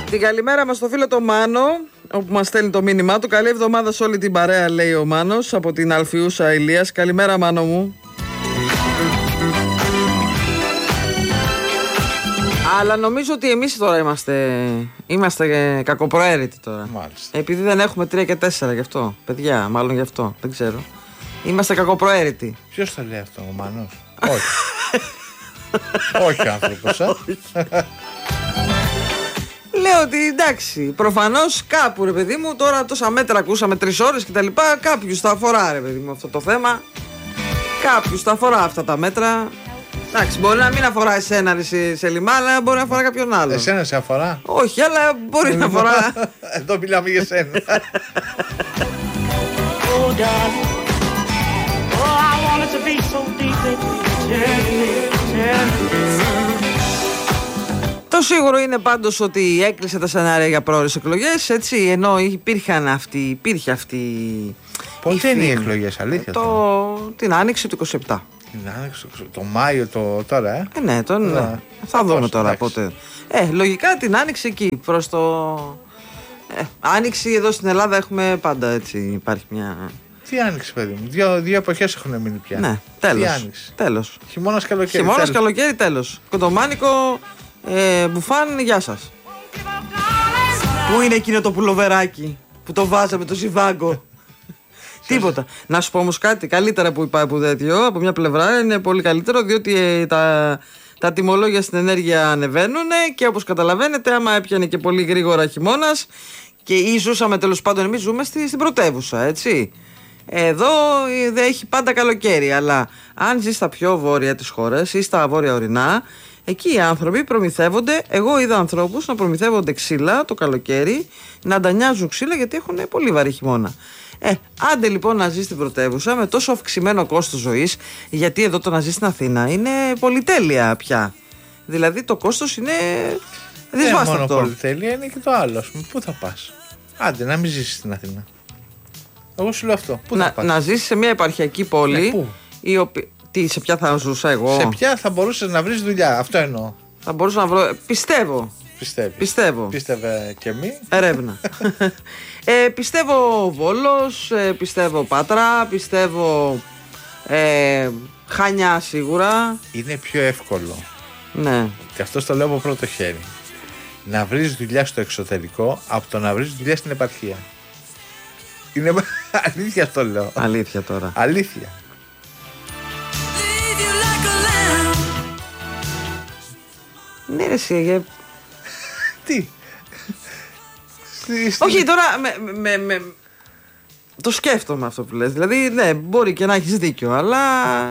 Την καλημέρα μας στο φίλο το Μάνο, όπου μας στέλνει το μήνυμά του. Καλή εβδομάδα σε όλη την παρέα, λέει ο Μάνος από την Αλφιούσα Ηλίας. Καλημέρα, Μάνο μου. Αλλά νομίζω ότι εμείς τώρα είμαστε κακοπροαίρετοι τώρα. Μάλιστα. Επειδή δεν έχουμε 3 και 4 γι' αυτό. Παιδιά, μάλλον γι' αυτό. Δεν ξέρω. Είμαστε κακοπροαίρετοι. Ποιος το λέει αυτό, ο Μάνος? Όχι. Όχι άνθρωπος, Λέω ότι εντάξει, προφανώς κάπου ρε παιδί μου, τώρα τόσα μέτρα ακούσαμε 3 ώρες και τα λοιπά, κάποιους τα αφορά ρε παιδί μου αυτό το θέμα. Κάποιους τα αφορά αυτά τα μέτρα. Εντάξει, μπορεί να μην αφορά εσένα ρε Σελιμά, αλλά μπορεί να αφορά κάποιον άλλο. Εσένα σε αφορά? Όχι, αλλά μπορεί να αφορά. Εδώ μιλάμε για σένα. Το σίγουρο είναι πάντως ότι έκλεισε τα σενάρια για πρόορες εκλογές, έτσι, ενώ υπήρχε αυτή. Πότε είναι οι εκλογές, αλήθεια? Την άνοιξη του 27. Την άνοιξη το Μάιο τώρα, Ναι, θα δούμε τώρα πότε. Λογικά την άνοιξη εκεί, προς το. Άνοιξη εδώ στην Ελλάδα έχουμε πάντα, έτσι, υπάρχει μια. Τι άνοιξη, παιδί μου? Δύο εποχές έχουν μείνει πια. Ναι, τέλος. Χειμώνας καλοκαίρι. Χειμώνας καλοκαίρι, τέλος. Κοντομάνικο, μπουφάν, γεια σας. Πού είναι εκείνο το πουλοβεράκι που το βάζαμε, το ζιβάγκο? Τίποτα. Να σου πω όμως κάτι, καλύτερα που υπάρχει που τέτοιο, από μια πλευρά είναι πολύ καλύτερο, διότι τα τιμολόγια στην ενέργεια ανεβαίνουν και όπως καταλαβαίνετε, άμα έπιανε και πολύ γρήγορα χειμώνας και ζούσαμε τέλος πάντων, εμείς ζούμε στην πρωτεύουσα, έτσι. Εδώ δεν έχει πάντα καλοκαίρι, αλλά αν ζεις στα πιο βόρεια της χώρας ή στα βόρεια ορεινά, εκεί οι άνθρωποι προμηθεύονται. Εγώ είδα ανθρώπους να προμηθεύονται ξύλα το καλοκαίρι, να αντανιάζουν ξύλα γιατί έχουν πολύ βαρύ χειμώνα. Άντε λοιπόν να ζεις στην πρωτεύουσα με τόσο αυξημένο κόστος ζωής, γιατί εδώ το να ζεις στην Αθήνα είναι πολυτέλεια πια. Δηλαδή το κόστος είναι δυσβάστατο. Δεν μόνο πολυτέλεια, είναι και το άλλο. Πού θα πας? Άντε να μην ζήσεις στην Αθήνα. Εγώ σου λέω αυτό. Πού θα πας? Να ζήσεις σε μια επαρχιακή πόλη. Πού? Σε ποια θα ζούσα εγώ? Σε ποια θα μπορούσες να βρεις δουλειά? Αυτό εννοώ. Θα μπορούσα να βρω. Πιστεύω. Πίστευε και μη. Ερεύνα. Πιστεύω Βόλος, πιστεύω Πάτρα, πιστεύω Χανιά σίγουρα. Είναι πιο εύκολο. Ναι. Και αυτό το λέω από πρώτο χέρι. Να βρεις δουλειά στο εξωτερικό από το να βρεις δουλειά στην επαρχία. Είναι αλήθεια αυτό λέω. Αλήθεια τώρα. Αλήθεια. Ναι ρε εσύ. Τι? Όχι τώρα το σκέφτομαι αυτό που λες. Δηλαδή ναι, μπορεί και να έχεις δίκιο, αλλά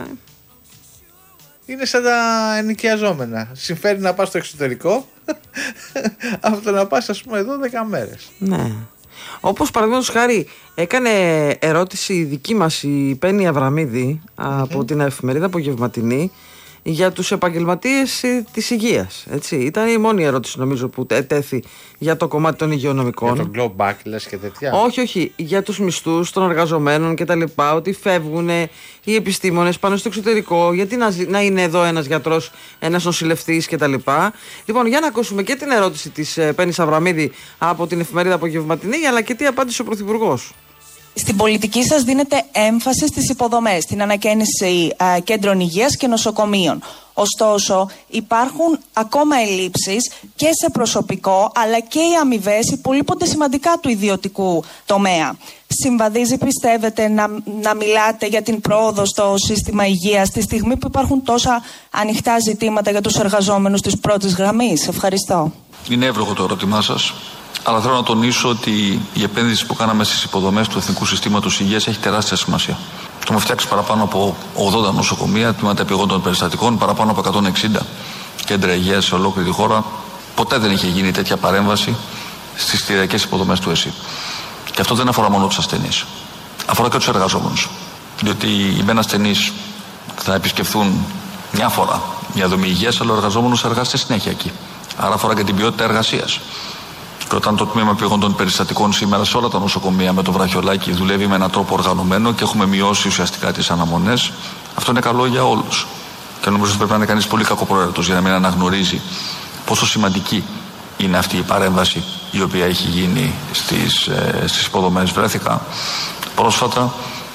είναι σαν τα ενοικιαζόμενα. Συμφέρει να πας στο εξωτερικό από το να πας ας πούμε εδώ 10 μέρες. Ναι. Όπως παραδείγματος χάρη έκανε ερώτηση δική μας η Πέννη Αβραμίδη από την εφημερίδα Απογευματινή για τους επαγγελματίες της υγείας. Έτσι. Ήταν η μόνη ερώτηση νομίζω που ετέθη για το κομμάτι των υγειονομικών. Για τον glowback λες και τέτοια? Όχι. Για τους μισθούς των εργαζομένων και τα λοιπά. Ότι φεύγουν οι επιστήμονες πάνω στο εξωτερικό. Γιατί να είναι εδώ ένας γιατρός, ένας νοσηλευτής και τα λοιπά. Λοιπόν, για να ακούσουμε και την ερώτηση της Πέννης Αβραμίδη από την εφημερίδα Απογευματινή, αλλά και τι απάντησε ο Πρωθυπουργός. Στην πολιτική σας δίνετε έμφαση στις υποδομές, στην ανακαίνιση κέντρων υγείας και νοσοκομείων. Ωστόσο, υπάρχουν ακόμα ελλείψεις και σε προσωπικό, αλλά και οι αμοιβές υπολείπονται σημαντικά του ιδιωτικού τομέα. Συμβαδίζει, πιστεύετε, να μιλάτε για την πρόοδο στο σύστημα υγείας τη στιγμή που υπάρχουν τόσα ανοιχτά ζητήματα για τους εργαζόμενους της πρώτης γραμμής? Ευχαριστώ. Είναι εύλογο το ερώτημά σας. Αλλά θέλω να τονίσω ότι η επένδυση που κάναμε στις υποδομές του Εθνικού Συστήματος Υγείας έχει τεράστια σημασία. Έχουμε φτιάξει παραπάνω από 80 νοσοκομεία, τμήματα επιγόντων περιστατικών, παραπάνω από 160 κέντρα υγείας σε ολόκληρη τη χώρα. Ποτέ δεν είχε γίνει τέτοια παρέμβαση στις κτηριακές υποδομές του ΕΣΥ. Και αυτό δεν αφορά μόνο τους ασθενείς. Αφορά και τους εργαζόμενους. Διότι οι μεν ασθενείς θα επισκεφθούν μια φορά μια δομή υγείας, αλλά ο εργαζόμενος εργάζεται συνέχεια εκεί. Άρα αφορά και την ποιότητα εργασίας. Και όταν το τμήμα επιγόντων περιστατικών σήμερα σε όλα τα νοσοκομεία με το βραχιολάκι δουλεύει με έναν τρόπο οργανωμένο και έχουμε μειώσει ουσιαστικά τις αναμονές, αυτό είναι καλό για όλους. Και νομίζω ότι πρέπει να είναι κανείς πολύ κακοπροαίρετος για να μην αναγνωρίζει πόσο σημαντική είναι αυτή η παρέμβαση η οποία έχει γίνει στις υποδομές. Βρέθηκα πρόσφατα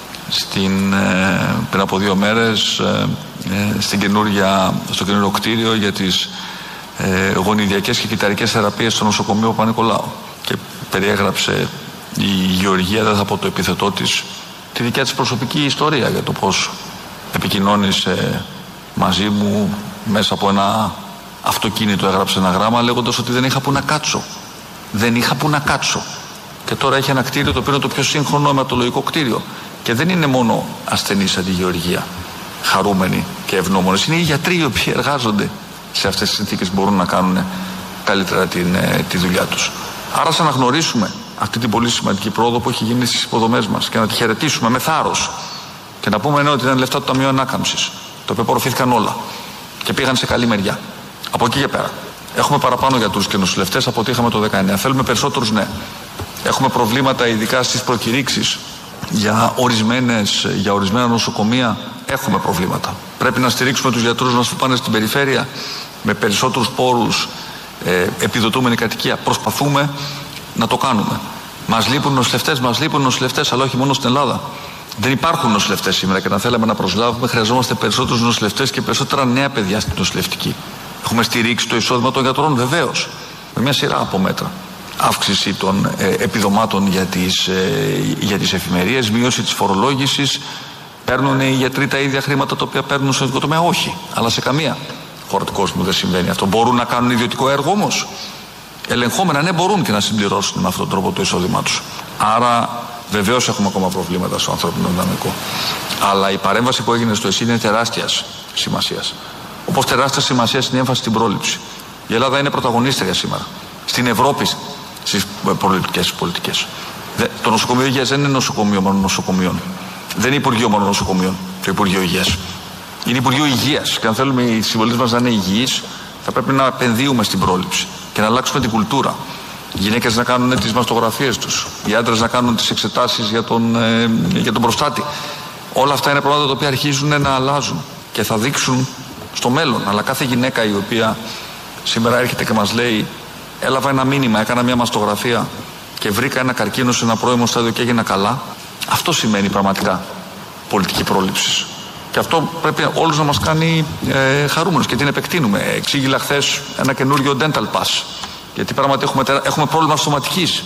πριν από 2 μέρες στο καινούριο κτίριο για τις γονιδιακές και κυταρικές θεραπείες στο νοσοκομείο Παπα-Νικολάου και περιέγραψε η Γεωργία, δεν θα πω το επίθετό της, τη δικιά της προσωπική ιστορία για το πώς επικοινώνησε μαζί μου μέσα από ένα αυτοκίνητο, έγραψε ένα γράμμα λέγοντας ότι δεν είχα που να κάτσω. Δεν είχα που να κάτσω. Και τώρα έχει ένα κτίριο το οποίο είναι το πιο σύγχρονο αιματολογικό κτίριο. Και δεν είναι μόνο ασθενείς σαν τη Γεωργία, χαρούμενοι και ευγνώμονες. Είναι οι γιατροί οι οποίοι εργάζονται σε αυτές τις συνθήκες που μπορούν να κάνουν καλύτερα τη δουλειά τους. Άρα, ας αναγνωρίσουμε αυτή την πολύ σημαντική πρόοδο που έχει γίνει στις υποδομές μας και να τη χαιρετήσουμε με θάρρος. Και να πούμε ότι ήταν λεφτά του Ταμείου Ανάκαμψης, το οποίο απορροφήθηκαν όλα και πήγαν σε καλή μεριά. Από εκεί και πέρα. Έχουμε παραπάνω γιατρούς και νοσηλευτές από ό,τι είχαμε το 19. Θέλουμε περισσότερους, ναι. Έχουμε προβλήματα ειδικά στις προκηρύξεις για ορισμένα νοσοκομεία. Έχουμε προβλήματα. Πρέπει να στηρίξουμε τους γιατρούς μας που πάνε στην περιφέρεια με περισσότερους πόρους, επιδοτούμενη κατοικία. Προσπαθούμε να το κάνουμε. Μας λείπουν νοσηλευτές, αλλά όχι μόνο στην Ελλάδα. Δεν υπάρχουν νοσηλευτές σήμερα και να θέλαμε να προσλάβουμε, χρειαζόμαστε περισσότερους νοσηλευτές και περισσότερα νέα παιδιά στην νοσηλευτική. Έχουμε στηρίξει το εισόδημα των γιατρών, βεβαίως, με μια σειρά από μέτρα. Αύξηση των επιδομάτων για τις εφημερίες, μείωση της φορολόγησης. Παίρνουν οι γιατροί τα ίδια χρήματα τα οποία παίρνουν στο ιδιωτικό τομέα? Όχι. Αλλά σε καμία χώρα του κόσμου δεν συμβαίνει αυτό. Μπορούν να κάνουν ιδιωτικό έργο όμως? Ελεγχόμενα, ναι, μπορούν και να συμπληρώσουν με αυτόν τον τρόπο το εισόδημά τους. Άρα, βεβαίως έχουμε ακόμα προβλήματα στο ανθρώπινο δυναμικό. Αλλά η παρέμβαση που έγινε στο ΕΣΥ είναι τεράστιας σημασίας. Όπως τεράστια σημασία είναι η έμφαση στην πρόληψη. Η Ελλάδα είναι πρωταγωνίστρια σήμερα στην Ευρώπη στις πολιτικές. Το νοσοκομείο υγείας δεν είναι νοσοκομείο μόνο νοσοκομείων. Δεν είναι Υπουργείο μόνο νοσοκομείων το Υπουργείο Υγείας. Είναι Υπουργείο Υγείας. Και αν θέλουμε οι συμπολίτες μας να είναι υγιείς, θα πρέπει να επενδύουμε στην πρόληψη και να αλλάξουμε την κουλτούρα. Οι γυναίκες να κάνουν τις μαστογραφίες τους, οι άντρες να κάνουν τις εξετάσεις για τον προστάτη. Όλα αυτά είναι πράγματα τα οποία αρχίζουν να αλλάζουν και θα δείξουν στο μέλλον. Αλλά κάθε γυναίκα η οποία σήμερα έρχεται και μας λέει έλαβα ένα μήνυμα, έκανα μια μαστογραφία και βρήκα ένα καρκίνο σε ένα πρώιμο στάδιο και έγινα καλά, αυτό σημαίνει πραγματικά πολιτική πρόληψη. Και αυτό πρέπει όλους να μας κάνει χαρούμενους και την επεκτείνουμε. Εξήγηλα χθες ένα καινούριο dental pass, γιατί πράγματι έχουμε πρόβλημα σωματικής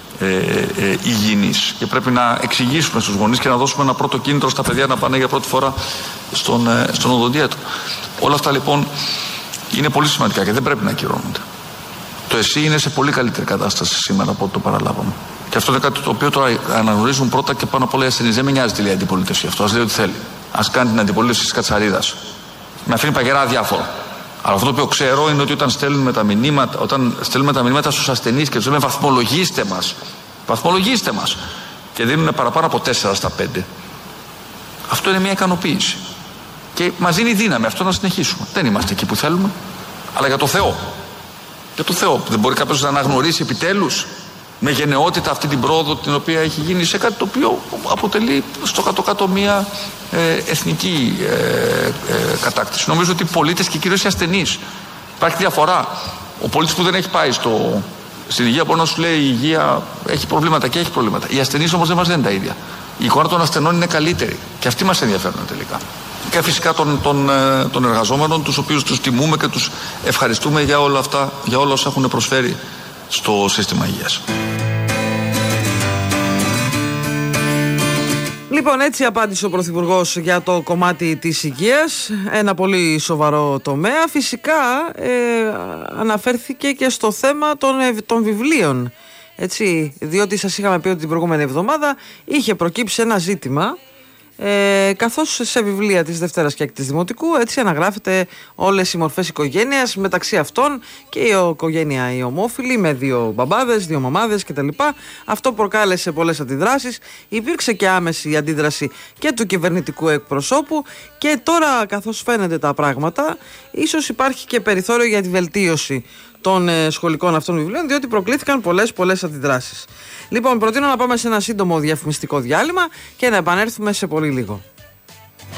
υγιεινής και πρέπει να εξηγήσουμε στους γονείς και να δώσουμε ένα πρώτο κίνητρο στα παιδιά να πάνε για πρώτη φορά στον οδοντίατρο. Όλα αυτά λοιπόν είναι πολύ σημαντικά και δεν πρέπει να ακυρώνονται. Το ΕΣΥ είναι σε πολύ καλύτερη κατάσταση σήμερα από ό,τι το παραλάβαμε. Και αυτό είναι κάτι το οποίο τώρα αναγνωρίζουν πρώτα και πάνω απ' όλα οι ασθενείς. Δεν με νοιάζει τη λέει αντιπολίτευση αυτό. Ας λέει ό,τι θέλει. Ας κάνει την αντιπολίτευση της κατσαρίδας. Με αφήνει παγερά αδιάφορο. Αλλά αυτό το οποίο ξέρω είναι ότι όταν στέλνουμε τα μηνύματα στους ασθενείς και τους λέμε βαθμολογήστε μας και δίνουν παραπάνω από 4 στα 5, αυτό είναι μια ικανοποίηση. Και μας δίνει δύναμη αυτό να συνεχίσουμε. Δεν είμαστε εκεί που θέλουμε, αλλά για το Θεό. Για το Θεό. Δεν μπορεί κάποιος να αναγνωρίσει επιτέλους με γενναιότητα αυτή την πρόοδο την οποία έχει γίνει σε κάτι το οποίο αποτελεί στο κάτω-κάτω μια εθνική κατάκτηση. Νομίζω ότι οι πολίτες και κυρίως οι ασθενείς. Υπάρχει διαφορά. Ο πολίτης που δεν έχει πάει στην υγεία μπορεί να σου λέει η υγεία έχει προβλήματα και έχει προβλήματα. Οι ασθενείς όμως δεν μας λένε τα ίδια. Η εικόνα των ασθενών είναι καλύτερη και αυτοί μας ενδιαφέρουν τελικά. Και φυσικά των εργαζόμενων, τους οποίους τους τιμούμε και τους ευχαριστούμε για όλα αυτά, για όλα όσα έχουν προσφέρει στο σύστημα υγείας. Λοιπόν, έτσι απάντησε ο Πρωθυπουργός για το κομμάτι της υγείας, ένα πολύ σοβαρό τομέα. Φυσικά αναφέρθηκε και στο θέμα των βιβλίων, έτσι, διότι σας είχαμε πει ότι την προηγούμενη εβδομάδα είχε προκύψει ένα ζήτημα, καθώς σε βιβλία της Δευτέρας και Έκτης Δημοτικού έτσι αναγράφεται όλες οι μορφές οικογένειας, μεταξύ αυτών και η οικογένεια η ομόφυλη με 2 μπαμπάδες, 2 μαμάδες κτλ. Αυτό προκάλεσε πολλές αντιδράσεις, υπήρξε και άμεση αντίδραση και του κυβερνητικού εκπροσώπου και τώρα καθώς φαίνεται τα πράγματα ίσως υπάρχει και περιθώριο για τη βελτίωση των σχολικών αυτών βιβλίων, διότι προκλήθηκαν πολλές αντιδράσεις. Λοιπόν, προτείνω να πάμε σε ένα σύντομο διαφημιστικό διάλειμμα και να επανέλθουμε σε πολύ λίγο.